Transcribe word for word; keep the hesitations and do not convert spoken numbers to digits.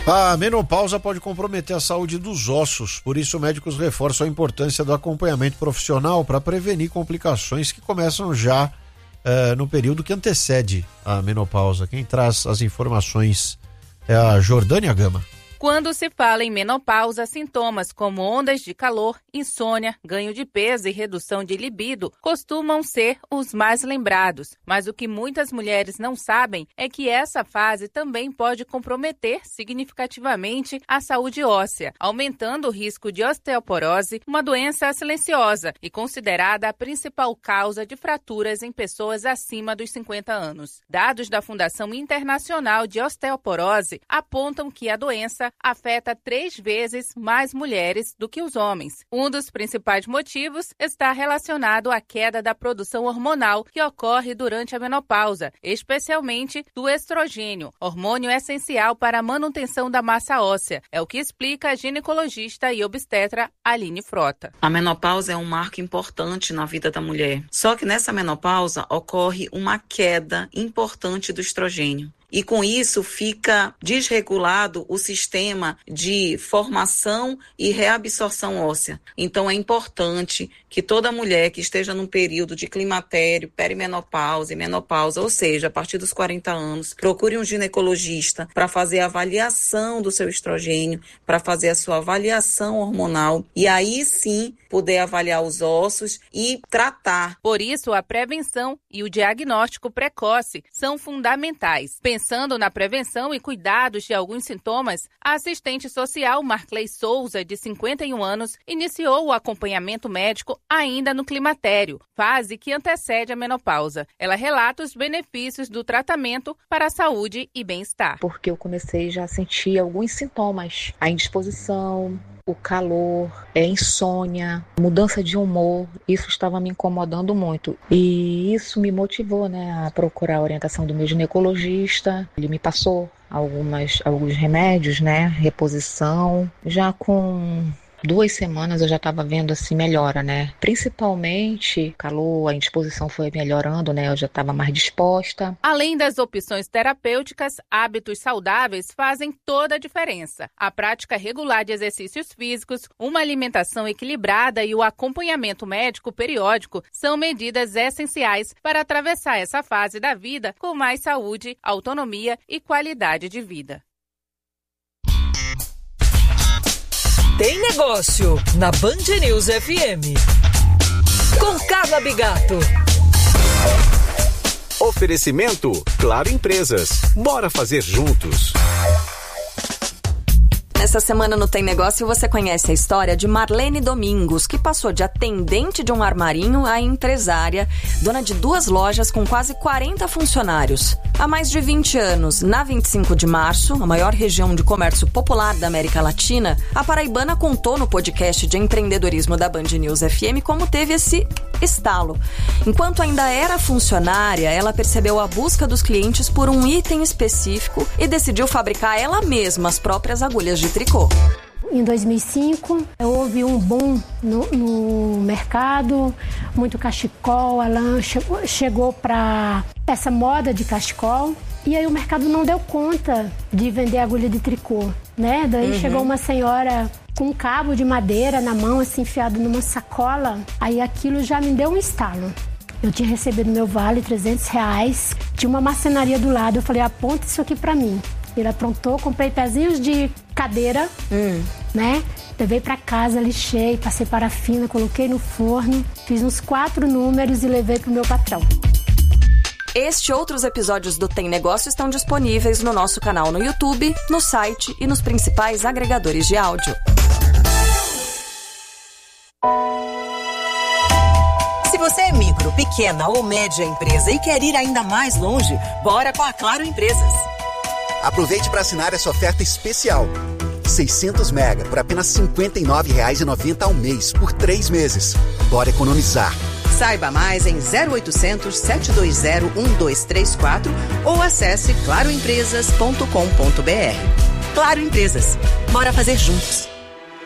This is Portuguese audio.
A menopausa pode comprometer a saúde dos ossos, por isso médicos reforçam a importância do acompanhamento profissional para prevenir complicações que começam já uh, no período que antecede a menopausa. Quem traz as informações é a Jordânia Gama. Quando se fala em menopausa, sintomas como ondas de calor, insônia, ganho de peso e redução de libido costumam ser os mais lembrados. Mas o que muitas mulheres não sabem é que essa fase também pode comprometer significativamente a saúde óssea, aumentando o risco de osteoporose, uma doença silenciosa e considerada a principal causa de fraturas em pessoas acima dos cinquenta anos. Dados da Fundação Internacional de Osteoporose apontam que a doença afeta três vezes mais mulheres do que os homens. Um dos principais motivos está relacionado à queda da produção hormonal que ocorre durante a menopausa, especialmente do estrogênio, hormônio essencial para a manutenção da massa óssea. É o que explica a ginecologista e obstetra Aline Frota. A menopausa é um marco importante na vida da mulher. Só que nessa menopausa ocorre uma queda importante do estrogênio. E com isso fica desregulado o sistema de formação e reabsorção óssea. Então é importante que toda mulher que esteja num período de climatério, perimenopausa e menopausa, ou seja, a partir dos quarenta anos, procure um ginecologista para fazer a avaliação do seu estrogênio, para fazer a sua avaliação hormonal e aí sim poder avaliar os ossos e tratar. Por isso, a prevenção e o diagnóstico precoce são fundamentais. Pensando na prevenção e cuidados de alguns sintomas, a assistente social Marclay Souza, de cinquenta e um anos, iniciou o acompanhamento médico ainda no climatério, fase que antecede a menopausa. Ela relata os benefícios do tratamento para a saúde e bem-estar. Porque eu comecei já a sentir alguns sintomas, a indisposição, o calor, é insônia, mudança de humor, isso estava me incomodando muito. E isso me motivou, né, a procurar a orientação do meu ginecologista. Ele me passou algumas, alguns remédios, né, reposição. Já com duas semanas eu já estava vendo assim melhora, né? Principalmente calor, a indisposição foi melhorando, né? Eu já estava mais disposta. Além das opções terapêuticas, hábitos saudáveis fazem toda a diferença. A prática regular de exercícios físicos, uma alimentação equilibrada e o acompanhamento médico periódico são medidas essenciais para atravessar essa fase da vida com mais saúde, autonomia e qualidade de vida. Tem Negócio, na Band News F M. Com Carla Bigato. Oferecimento Claro Empresas. Bora fazer juntos. Nessa semana no Tem Negócio você conhece a história de Marlene Domingos, que passou de atendente de um armarinho a empresária, dona de duas lojas com quase quarenta funcionários. Há mais de vinte anos, na vinte e cinco de março, a maior região de comércio popular da América Latina, a paraibana contou no podcast de empreendedorismo da Band News F M como teve esse estalo. Enquanto ainda era funcionária, ela percebeu a busca dos clientes por um item específico e decidiu fabricar ela mesma as próprias agulhas de tricô. Em dois mil e cinco, houve um boom no, no mercado, muito cachecol, a lã chegou, chegou para essa moda de cachecol. E aí o mercado não deu conta de vender agulha de tricô, né? Daí uhum. chegou uma senhora com um cabo de madeira na mão, assim, enfiado numa sacola. Aí aquilo já me deu um estalo. Eu tinha recebido meu vale, trezentos reais. Tinha uma marcenaria do lado, eu falei, aponta isso aqui pra mim. Ele aprontou, comprei pezinhos de cadeira, hum. né? Levei pra casa, lixei, passei parafina, coloquei no forno, fiz uns quatro números e levei pro meu patrão. Este e outros episódios do Tem Negócio estão disponíveis no nosso canal no YouTube, no site e nos principais agregadores de áudio. Se você é micro, pequena ou média empresa e quer ir ainda mais longe, bora com a Claro Empresas. Aproveite para assinar essa oferta especial. seiscentos mega por apenas cinquenta e nove reais e noventa centavos ao mês, por três meses. Bora economizar. Saiba mais em zero oitocentos, sete dois zero, um dois três quatro ou acesse claro empresas ponto com ponto b r. Claro Empresas. Bora fazer juntos.